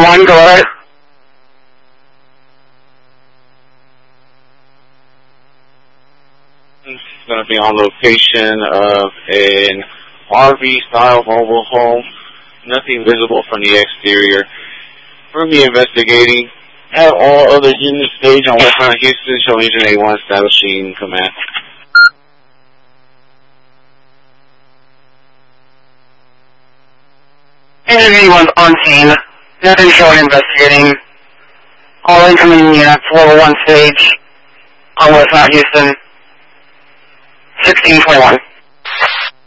1621, go ahead. It's going to be on location of an RV-style mobile home. Nothing visible from the exterior. Currently investigating. Have all other units staged on West Mount Houston, show Agent A1 establishing command. Agent A1's on scene. Nothing showing investigating. All incoming units, level 1 stage on West Mount Houston. 1621.